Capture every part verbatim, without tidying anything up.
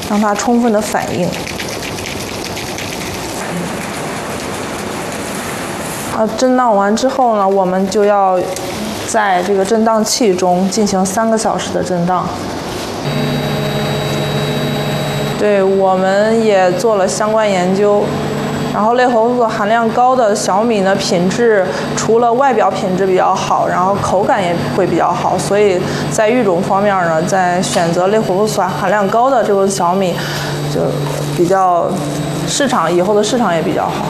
让它充分的反应。啊，震荡完之后呢，我们就要在这个震荡器中进行三个小时的震荡。对，我们也做了相关研究。然后类活素含量高的小米呢，品质除了外表品质比较好，然后口感也会比较好，所以在育种方面呢，在选择类活素含量高的这种小米，就比较市场以后的市场也比较好。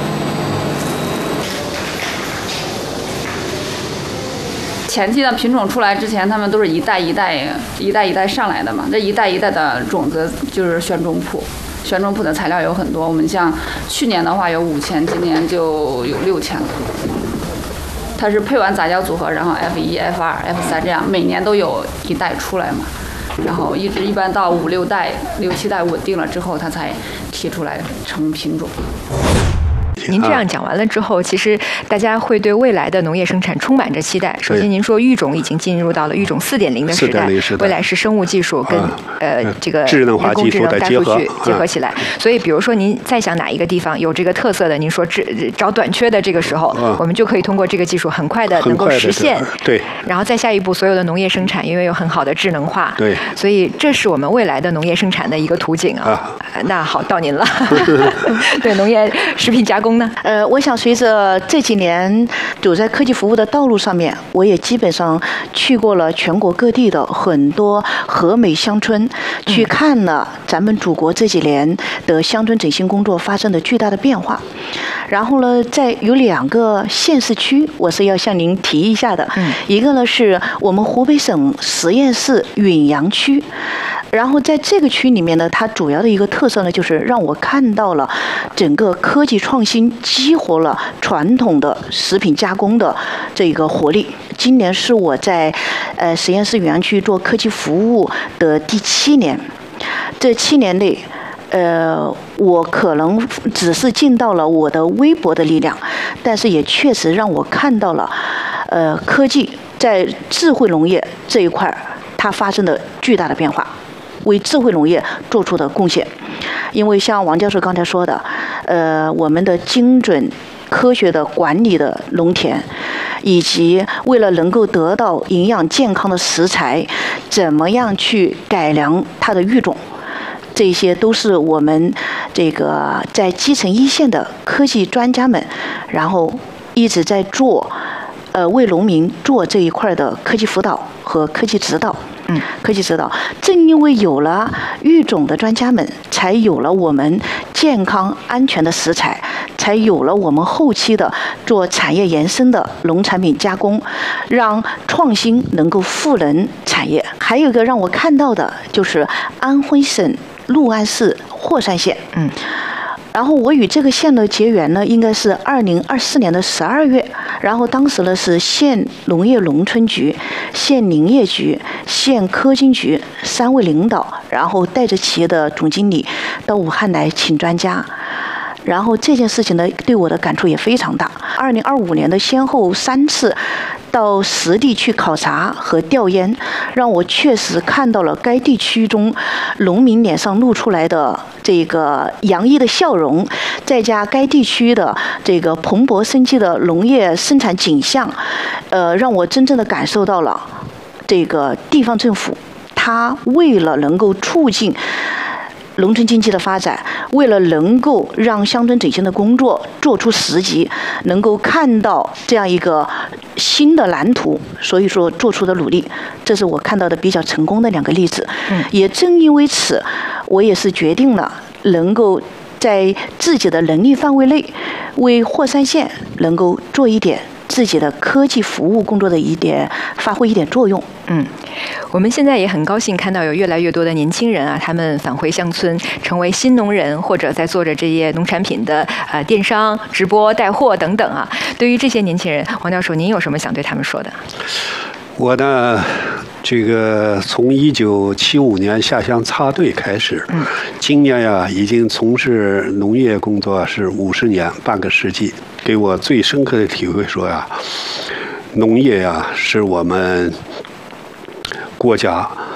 前期的品种出来之前，他们都是一代一代一代一代上来的嘛，这一代一代的种子就是选种谱。选种谱的材料有很多，我们像去年的话有五千，今年就有六千了。它是配完杂交组合，然后 F 一、F 二、F 三这样，每年都有一代出来嘛，然后一直一般到五六代、六七代稳定了之后，它才提出来成品种。 您这样讲完了之后，其实大家会对未来的农业生产充满着期待。首先，您说育种已经进入到了育种四点零的时代，未来是生物技术跟、啊、呃这个智能化技术的大结合数据结合起来。所以，比如说您再想哪一个地方有这个特色的，您说找短缺的这个时候， 啊、 我们就可以通过这个技术很快的能够实现。 对。 然后再下一步，所有的农业生产因为有很好的智能化， 对， 所以这是我们未来的农业生产的一个图景啊。啊那好，到您了。对农业食品加工呢？ 呃，我想随着这几年走在科技服务的道路上面，我也基本上去过了全国各地的很多和美乡村，去看了咱们祖国这几年的乡村振兴工作发生的巨大的变化。然后呢，在有两个县市区，我是要向您提一下的。嗯、一个呢是我们湖北省十堰市允阳区。然后在这个区里面呢，它主要的一个特色呢，就是让我看到了整个科技创新激活了传统的食品加工的这个活力。今年是我在呃十堰市允阳区做科技服务的第七年，这七年内。呃，我可能只是尽到了我的微薄的力量，但是也确实让我看到了，呃，科技在智慧农业这一块它发生的巨大的变化，为智慧农业做出的贡献。因为像王教授刚才说的，呃，我们的精准科学的管理的农田，以及为了能够得到营养健康的食材，怎么样去改良它的育种。这些都是我们这个在基层一线的科技专家们，然后一直在做，呃，为农民做这一块的科技辅导和科技指导。嗯，科技指导，正因为有了育种的专家们，才有了我们健康安全的食材，才有了我们后期的做产业延伸的农产品加工，让创新能够赋能产业。还有一个让我看到的就是安徽省六安市霍山县。嗯。然后我与这个县的结缘呢，应该是二零二四年的十二月。然后当时呢是县农业农村局、县林业局、县科经局三位领导，然后带着企业的总经理到武汉来请专家。然后这件事情呢，对我的感触也非常大。二零二五年的先后三次到实地去考察和调研，让我确实看到了该地区中农民脸上露出来的这个洋溢的笑容，再加该地区的这个蓬勃生机的农业生产景象，呃，让我真正的感受到了这个地方政府，它为了能够促进农村经济的发展，为了能够让乡村振兴的工作做出实绩，能够看到这样一个新的蓝图，所以说做出的努力，这是我看到的比较成功的两个例子。嗯，也正因为此，我也是决定了能够在自己的能力范围内，为霍山县能够做一点自己的科技服务工作的一点发挥一点作用。 嗯，我们现在也很高兴看到有越来越多的年轻人啊，他们返回乡村，成为新农人，或者在做着这些农产品的呃电商、直播、带货等等啊。对于这些年轻人，王教授，您有什么想对他们说的？ 我呢，这个从一九七五年下乡插队开始，嗯，今年呀已经从事农业工作是五十年，半个世纪，给我最深刻的体会说呀，农业呀是我们国家